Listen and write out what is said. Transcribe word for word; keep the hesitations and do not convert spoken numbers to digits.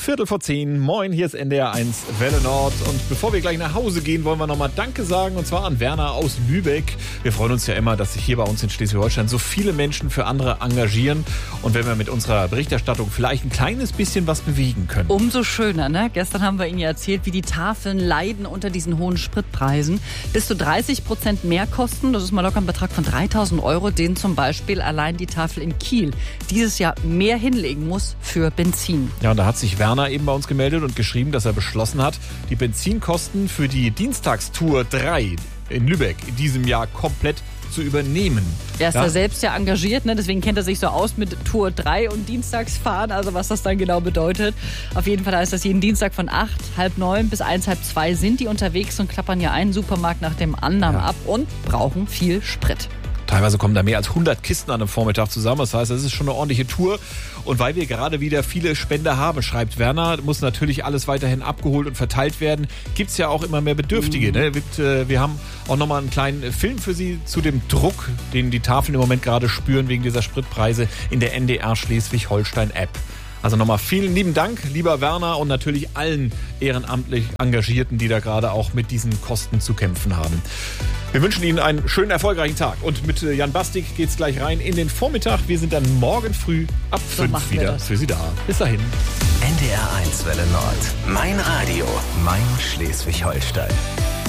Viertel vor zehn. Moin, hier ist N D R eins Welle Nord. Und bevor wir gleich nach Hause gehen, wollen wir nochmal Danke sagen. Und zwar an Werner aus Lübeck. Wir freuen uns ja immer, dass sich hier bei uns in Schleswig-Holstein so viele Menschen für andere engagieren. Und wenn wir mit unserer Berichterstattung vielleicht ein kleines bisschen was bewegen können. Umso schöner, ne? Gestern haben wir Ihnen ja erzählt, wie die Tafeln leiden unter diesen hohen Spritpreisen. Bis zu dreißig Prozent mehr Kosten, das ist mal locker ein Betrag von dreitausend Euro, den zum Beispiel allein die Tafel in Kiel dieses Jahr mehr hinlegen muss für Benzin. Ja, und da hat sich Werner eben bei uns gemeldet und geschrieben, dass er beschlossen hat, die Benzinkosten für die Dienstagstour drei in Lübeck in diesem Jahr komplett zu übernehmen. Er ist ja da selbst ja engagiert, ne? Deswegen kennt er sich so aus mit Tour drei und Dienstagsfahren, also was das dann genau bedeutet. Auf jeden Fall heißt das, jeden Dienstag von acht, halb neun bis eins, halb zwei sind die unterwegs und klappern ja einen Supermarkt nach dem anderen Ja. ab und brauchen viel Sprit. Teilweise kommen da mehr als hundert Kisten an einem Vormittag zusammen. Das heißt, es ist schon eine ordentliche Tour. Und weil wir gerade wieder viele Spender haben, schreibt Werner, muss natürlich alles weiterhin abgeholt und verteilt werden. Gibt es ja auch immer mehr Bedürftige. Ne? Wir haben auch nochmal einen kleinen Film für Sie zu dem Druck, den die Tafeln im Moment gerade spüren wegen dieser Spritpreise in der N D R Schleswig-Holstein-App. Also nochmal vielen lieben Dank, lieber Werner, und natürlich allen ehrenamtlich Engagierten, die da gerade auch mit diesen Kosten zu kämpfen haben. Wir wünschen Ihnen einen schönen, erfolgreichen Tag. Und mit Jan Bastik geht's gleich rein in den Vormittag. Wir sind dann morgen früh ab So fünf machen wir wieder das. für Sie da. Bis dahin. N D R eins Welle Nord. Mein Radio. Mein Schleswig-Holstein.